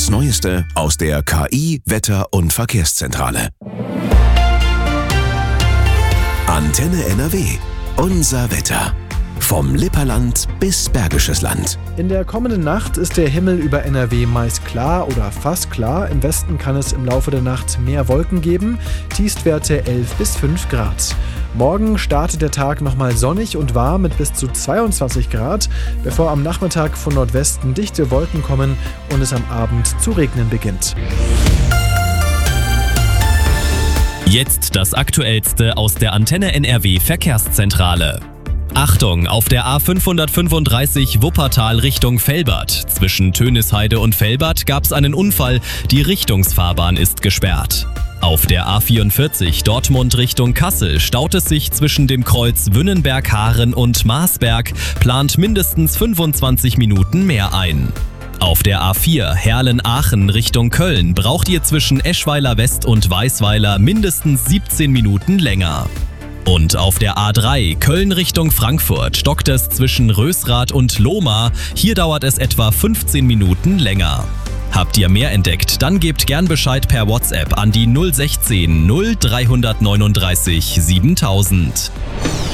Das Neueste aus der KI, Wetter- und Verkehrszentrale. Antenne NRW. Unser Wetter. Vom Lipperland bis Bergisches Land. In der kommenden Nacht ist der Himmel über NRW meist klar oder fast klar. Im Westen kann es im Laufe der Nacht mehr Wolken geben. Tiefstwerte 11 bis 5 Grad. Morgen startet der Tag nochmal sonnig und warm mit bis zu 22 Grad, bevor am Nachmittag von Nordwesten dichte Wolken kommen und es am Abend zu regnen beginnt. Jetzt das Aktuellste aus der Antenne NRW Verkehrszentrale. Achtung, auf der A535 Wuppertal Richtung Velbert. Zwischen Tönisheide und Velbert gab es einen Unfall, die Richtungsfahrbahn ist gesperrt. Auf der A44 Dortmund Richtung Kassel staut es sich zwischen dem Kreuz Wünnenberg-Haaren und Marsberg, plant mindestens 25 Minuten mehr ein. Auf der A4 Herlen-Aachen Richtung Köln braucht ihr zwischen Eschweiler West und Weißweiler mindestens 17 Minuten länger. Und auf der A3 Köln Richtung Frankfurt stockt es zwischen Rösrath und Lohmar. Hier dauert es etwa 15 Minuten länger. Habt ihr mehr entdeckt, dann gebt gern Bescheid per WhatsApp an die 016 0339 7000.